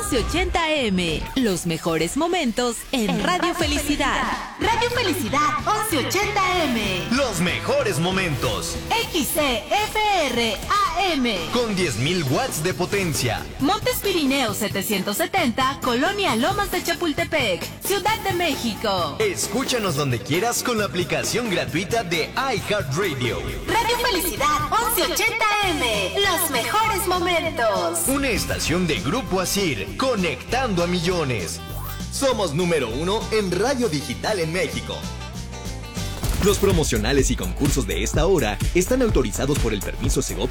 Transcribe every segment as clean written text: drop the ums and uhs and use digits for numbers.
1180M. Los mejores momentos en Radio Felicidad. Radio Felicidad 1180M. Los mejores momentos. XCFR AM. Con 10.000 watts de potencia. Montes Pirineos 770, Colonia Lomas de Chapultepec, Ciudad de México. Escúchanos donde quieras con la aplicación gratuita de iHeartRadio. Radio Felicidad 1180M. Los mejores momentos. Una estación de Grupo Asir, conectando a millones. Somos número 1 en radio digital en México. Los promocionales y concursos de esta hora están autorizados por el permiso Segov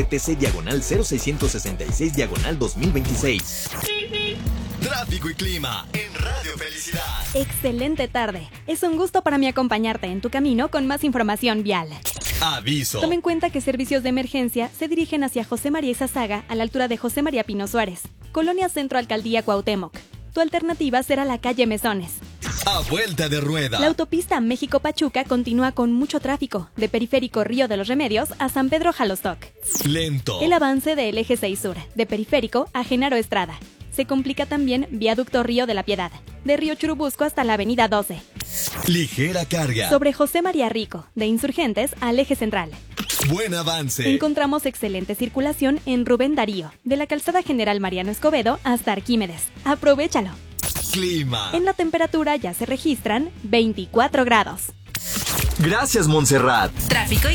DGRTC/0666/2026. Tráfico y clima en Radio Felicidad. Excelente tarde. Es un gusto para mí acompañarte en tu camino con más información vial. Aviso. Toma en cuenta que servicios de emergencia se dirigen hacia José María Izazaga a la altura de José María Pino Suárez, Colonia Centro Alcaldía Cuauhtémoc. Tu alternativa será la calle Mesones. A vuelta de rueda. La autopista México-Pachuca continúa con mucho tráfico, de Periférico Río de los Remedios a San Pedro Jalostoc. Lento. El avance del eje 6 Sur, de Periférico a Genaro Estrada. Se complica también Viaducto Río de la Piedad, de Río Churubusco hasta la Avenida 12. Ligera carga. Sobre José María Rico, de Insurgentes al eje central. Buen avance. Encontramos excelente circulación en Rubén Darío, de la calzada General Mariano Escobedo hasta Arquímedes. ¡Aprovechalo! Clima. En la temperatura ya se registran 24 grados. Gracias, Montserrat. Tráfico y